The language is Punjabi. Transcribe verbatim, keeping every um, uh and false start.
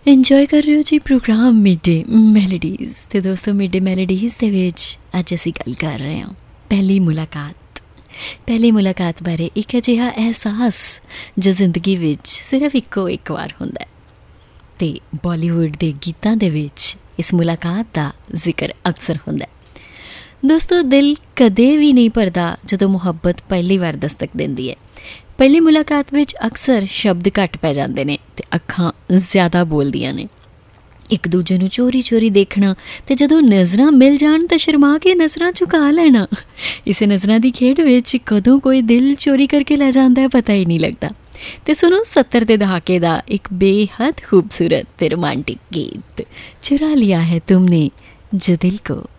ਇੰਜੋਏ ਕਰ ਰਹੇ ਹੋ ਜੀ ਪ੍ਰੋਗਰਾਮ ਮਿਡ ਡੇ ਮੈਲੋਡੀਜ਼। ਅਤੇ ਦੋਸਤੋ ਮਿਡ ਡੇ ਮੈਲੋਡੀਜ਼ ਦੇ ਵਿੱਚ ਅੱਜ ਅਸੀਂ ਗੱਲ ਕਰ ਰਹੇ ਹਾਂ ਪਹਿਲੀ ਮੁਲਾਕਾਤ। ਪਹਿਲੀ ਮੁਲਾਕਾਤ ਬਾਰੇ ਇੱਕ ਅਜਿਹਾ ਅਹਿਸਾਸ ਜੋ ਜ਼ਿੰਦਗੀ ਵਿੱਚ ਸਿਰਫ ਇੱਕੋ ਇੱਕ ਵਾਰ ਹੁੰਦਾ ਅਤੇ ਬਾਲੀਵੁੱਡ ਦੇ ਗੀਤਾਂ ਦੇ ਵਿੱਚ ਇਸ ਮੁਲਾਕਾਤ ਦਾ ਜ਼ਿਕਰ ਅਕਸਰ ਹੁੰਦਾ। ਦੋਸਤੋ ਦਿਲ ਕਦੇ ਵੀ ਨਹੀਂ ਭਰਦਾ ਜਦੋਂ ਮੁਹੱਬਤ ਪਹਿਲੀ ਵਾਰ ਦਸਤਕ ਦਿੰਦੀ ਹੈ। ਪਹਿਲੀ ਮੁਲਾਕਾਤ ਵਿੱਚ ਅਕਸਰ ਸ਼ਬਦ ਘੱਟ ਪੈ ਜਾਂਦੇ ਨੇ ਅਤੇ ਅੱਖਾਂ ਜ਼ਿਆਦਾ ਬੋਲਦੀਆਂ ਨੇ। ਇੱਕ ਦੂਜੇ ਨੂੰ ਚੋਰੀ ਚੋਰੀ ਦੇਖਣਾ ਅਤੇ ਜਦੋਂ ਨਜ਼ਰਾਂ ਮਿਲ ਜਾਣ ਤਾਂ ਸ਼ਰਮਾ ਕੇ ਨਜ਼ਰਾਂ ਝੁਕਾ ਲੈਣਾ। ਇਸੇ ਨਜ਼ਰਾਂ ਦੀ ਖੇਡ ਵਿੱਚ ਕਦੋਂ ਕੋਈ ਦਿਲ ਚੋਰੀ ਕਰਕੇ ਲੈ ਜਾਂਦਾ ਪਤਾ ਹੀ ਨਹੀਂ ਲੱਗਦਾ। ਅਤੇ ਸੁਣੋ ਸੱਤਰ ਦੇ ਦਹਾਕੇ ਦਾ ਇੱਕ ਬੇਹੱਦ ਖੂਬਸੂਰਤ ਅਤੇ ਰੋਮਾਂਟਿਕ ਗੀਤ, ਚੁਰਾ ਲਿਆ ਹੈ ਤੁਮਨੇ ਜੋ ਦਿਲ ਕੋ।